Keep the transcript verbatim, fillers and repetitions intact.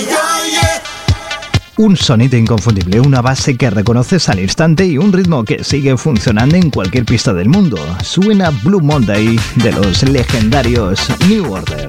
Un sonido inconfundible, una base que reconoces al instante y un ritmo que sigue funcionando en cualquier pista del mundo. Suena Blue Monday de los legendarios New Order.